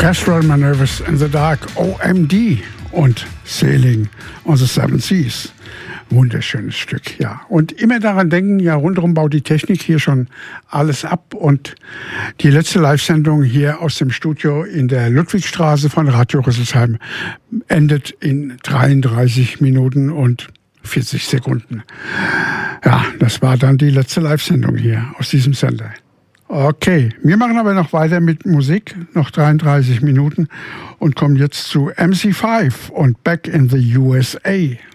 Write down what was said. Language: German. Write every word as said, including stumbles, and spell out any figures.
Orchestral Maneuvers in the Dark, O M D und Sailing on the Seven Seas. Wunderschönes Stück, ja. Und immer daran denken, ja, rundherum baut die Technik hier schon alles ab. Und die letzte Live-Sendung hier aus dem Studio in der Ludwigstraße von Radio Rüsselsheim endet in dreiunddreißig Minuten und vierzig Sekunden. Ja, das war dann die letzte Live-Sendung hier aus diesem Sender. Okay, wir machen aber noch weiter mit Musik, noch dreiunddreißig Minuten und kommen jetzt zu M C fünf und Back in the U S A.